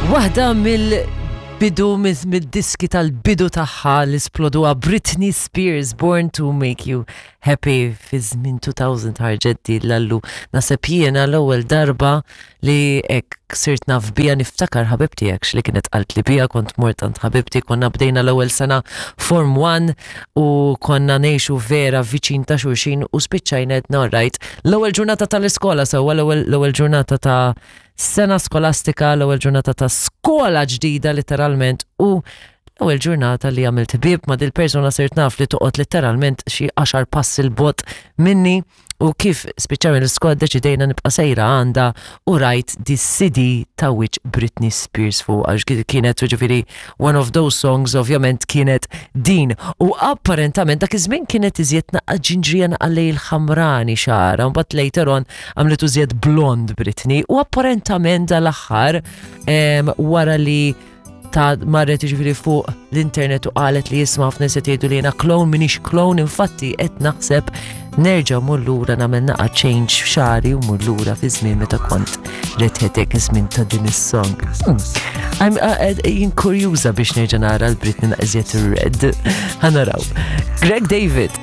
Waħda mill-bidu mid-diski tal-bidu tagħha li sploduha Britney Spears, Born to Make You Happy fi żmien 2000 ħarġet di l-allu. Naseb jiena l-ewwel darba li hekk sirt naf bija niftakar ħabibti hekk li kienet qalt li bija kont mortant ħabibti konna bdejna l-ewwel sena Form 1 u konna ngħixu vera viċin ta' xulxin u spiċċajna qed norrajt l-ewwel ġurnata tal-iskola sewwa l-ewwel ġurnata ta' sena skolastika, l-ewwel ġurnata ta' skola ġdida literalment u l-ewwel ġurnata li għamilt ħbieb ma' dil persuna sirt naf li toqgħod literalment xi 10 passi l-bot minni u kif spiċċaw l-iskola deċidejna nibqa' sejra għandha u rajt dis CD ta' which Britney Spears fuq għax kienet ġifieri one of those songs ovvjament kienet din u apparentament dak iż-żmien kienet iżjed naqqa ġinġrija naqqa lejl ħamrani xara u mbagħad later on għamlet iżjed blond Britney u apparentament dal-aħħar wara li ta' marret ġifiri fuq l-internet u qalet li jisma' f'nies qed jgħidu li jiena clone minix clone infatti qed naħseb nerġa' mur lura nagħmel naqa' change f'xari u mur lura fi żmien meta kont redheadek iż-żmien ta' din is-song. Jien kurjuża biex nerġa' nara l-Britney naqżiet ir-red. Ħanaraw. Greg David